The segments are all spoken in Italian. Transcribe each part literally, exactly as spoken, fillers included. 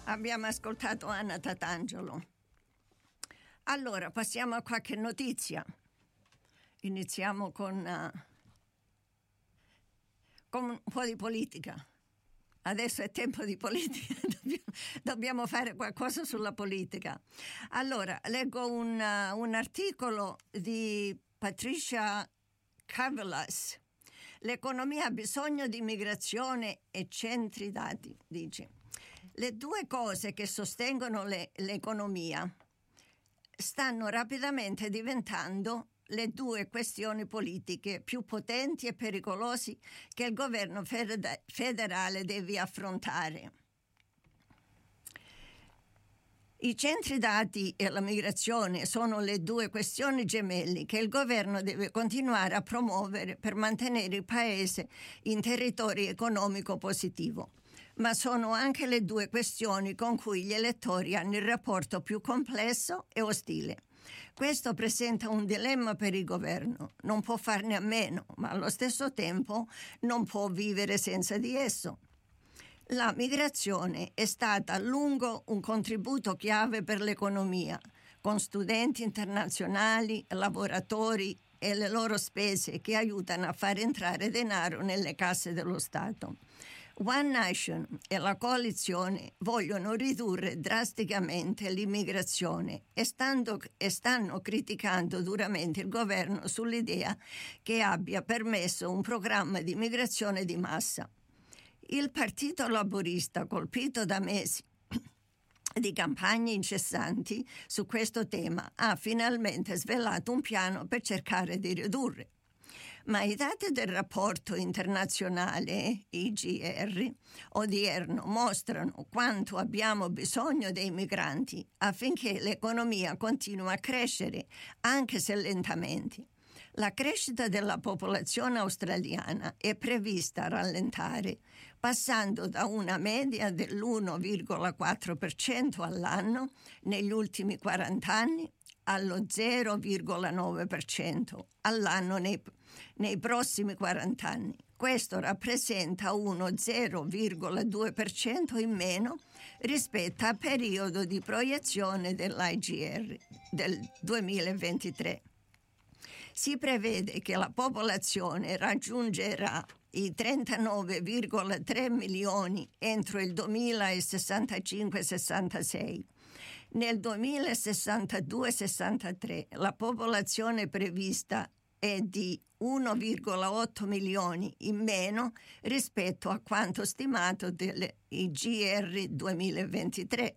Abbiamo ascoltato Anna Tatangelo. Allora, passiamo a qualche notizia. Iniziamo con, uh, con un po' di politica. Adesso è tempo di politica, dobbiamo, dobbiamo fare qualcosa sulla politica. Allora, leggo un, uh, un articolo di Patricia Carvelas. L'economia ha bisogno di immigrazione e centri dati, dice. Le due cose che sostengono le, l'economia stanno rapidamente diventando le due questioni politiche più potenti e pericolosi che il governo federale deve affrontare. I centri dati e la migrazione sono le due questioni gemelli che il governo deve continuare a promuovere per mantenere il paese in territorio economico positivo, ma sono anche le due questioni con cui gli elettori hanno il rapporto più complesso e ostile. Questo presenta un dilemma per il governo. Non può farne a meno, ma allo stesso tempo non può vivere senza di esso. La migrazione è stata a lungo un contributo chiave per l'economia, con studenti internazionali, lavoratori e le loro spese che aiutano a far entrare denaro nelle casse dello Stato. One Nation e la coalizione vogliono ridurre drasticamente l'immigrazione e, stando, e stanno criticando duramente il governo sull'idea che abbia permesso un programma di immigrazione di massa. Il Partito Laburista, colpito da mesi di campagne incessanti su questo tema, ha finalmente svelato un piano per cercare di ridurre. Ma i dati del rapporto internazionale I G R odierno mostrano quanto abbiamo bisogno dei migranti affinché l'economia continui a crescere, anche se lentamente. La crescita della popolazione australiana è prevista rallentare, passando da una media dell'uno virgola quattro per cento all'anno negli ultimi quaranta anni allo zero virgola nove per cento all'anno nei, nei prossimi quaranta anni. Questo rappresenta uno zero virgola due per cento in meno rispetto al periodo di proiezione dell'I G R del duemilaventitré. Si prevede che la popolazione raggiungerà i trentanove virgola tre milioni entro il duemilasessantacinque sessantasei. Nel duemilasessantadue sessantatré la popolazione prevista è di uno virgola otto milioni in meno rispetto a quanto stimato dell'I G R duemilaventitré.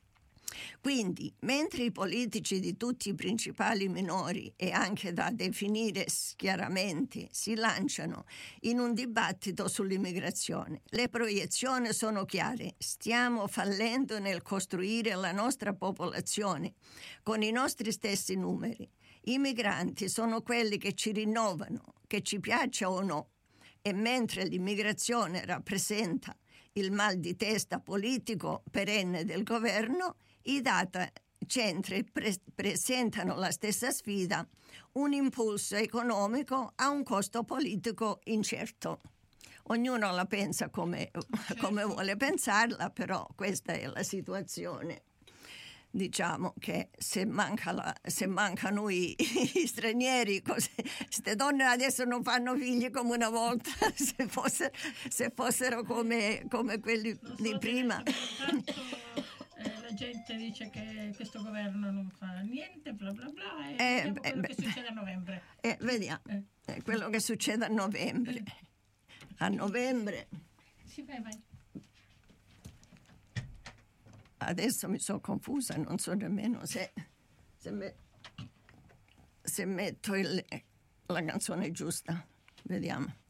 Quindi, mentre i politici di tutti i principali minori e anche da definire chiaramente si lanciano in un dibattito sull'immigrazione, le proiezioni sono chiare. Stiamo fallendo nel costruire la nostra popolazione con i nostri stessi numeri. I migranti sono quelli che ci rinnovano, che ci piaccia o no, e mentre l'immigrazione rappresenta il mal di testa politico perenne del governo, i data centri pre- presentano la stessa sfida, un impulso economico a un costo politico incerto. Ognuno la pensa come, certo. come vuole pensarla, però questa è la situazione. Diciamo che se, manca la, se mancano i, i stranieri, queste donne adesso non fanno figli come una volta, se, fosse, se fossero come, come quelli so di prima. La gente dice che questo governo non fa niente, bla bla bla, e eh, vediamo quello beh, che succede a novembre. Eh, vediamo, eh. Eh, quello che succede a novembre. A novembre. Sì, vai, vai. Adesso mi sono confusa, non so nemmeno se, se, me, se metto il, la canzone giusta. Vediamo.